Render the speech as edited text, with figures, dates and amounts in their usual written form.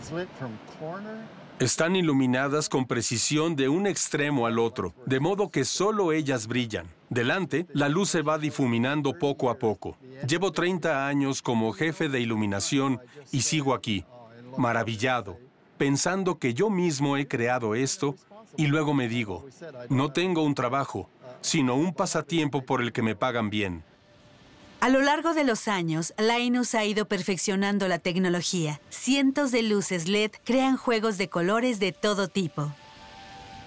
Están iluminadas con precisión de un extremo al otro, de modo que solo ellas brillan. Delante, la luz se va difuminando poco a poco. Llevo 30 años como jefe de iluminación y sigo aquí, maravillado, pensando que yo mismo he creado esto, y luego me digo, no tengo un trabajo, sino un pasatiempo por el que me pagan bien. A lo largo de los años, Linus ha ido perfeccionando la tecnología. Cientos de luces LED crean juegos de colores de todo tipo.